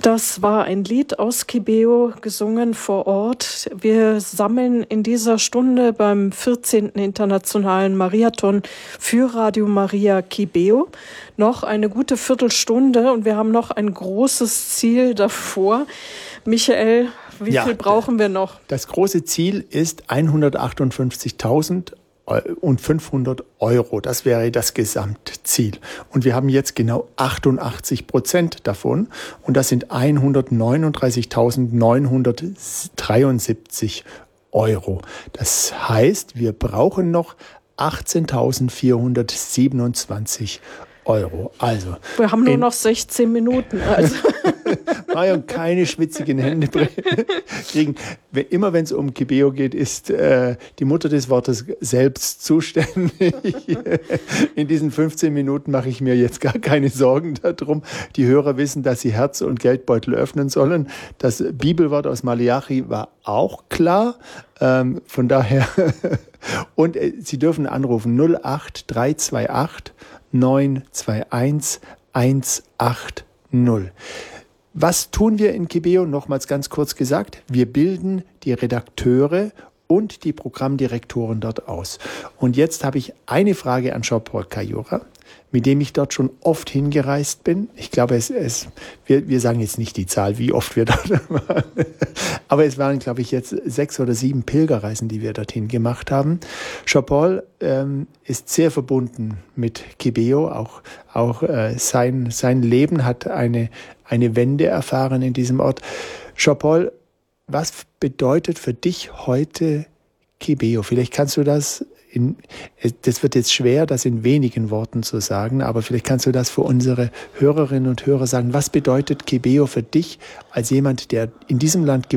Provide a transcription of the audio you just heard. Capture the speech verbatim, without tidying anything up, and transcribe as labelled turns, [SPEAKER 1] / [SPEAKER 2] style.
[SPEAKER 1] Das war ein Lied aus Kibeo, gesungen vor Ort. Wir sammeln in dieser Stunde beim vierzehnten Internationalen Mariathon für Radio Maria Kibeo noch eine gute Viertelstunde und wir haben noch ein großes Ziel davor. Michael, wie
[SPEAKER 2] ja,
[SPEAKER 1] viel brauchen wir noch?
[SPEAKER 2] Das große Ziel ist hundertachtundfünfzigtausend und fünfhundert Euro. Das wäre das Gesamtziel. Und wir haben jetzt genau achtundachtzig Prozent davon. Und das sind hundertneununddreißigtausendneunhundertdreiundsiebzig Euro. Das heißt, wir brauchen noch achtzehntausendvierhundertsiebenundzwanzig Euro. Also,
[SPEAKER 1] wir haben nur noch sechzehn Minuten. Also.
[SPEAKER 2] Marion, keine schwitzigen Hände kriegen. Immer wenn es um Kibeo geht, ist äh, die Mutter des Wortes selbst zuständig. In diesen fünfzehn Minuten mache ich mir jetzt gar keine Sorgen darum. Die Hörer wissen, dass sie Herz und Geldbeutel öffnen sollen. Das Bibelwort aus Malachi war auch klar. Ähm, von daher, und äh, Sie dürfen anrufen null acht drei zwei acht neun zwei eins eins acht null. Was tun wir in Kibeo? Nochmals ganz kurz gesagt, wir bilden die Redakteure und die Programmdirektoren dort aus. Und jetzt habe ich eine Frage an Jean-Paul Kayura, mit dem ich dort schon oft hingereist bin. Ich glaube, es, es wir, wir sagen jetzt nicht die Zahl, wie oft wir dort waren, aber es waren, glaube ich, jetzt sechs oder sieben Pilgerreisen, die wir dorthin gemacht haben. Jean-Paul ähm, ist sehr verbunden mit Kibeo, auch, auch äh, sein, sein Leben hat eine, eine Wende erfahren in diesem Ort. Jean-Paul, was bedeutet für dich heute Kibeo? Vielleicht kannst du das in, das wird jetzt schwer, das in wenigen Worten zu sagen, aber vielleicht kannst du das für unsere Hörerinnen und Hörer sagen. Was bedeutet Kibeo für dich als jemand, der in diesem Land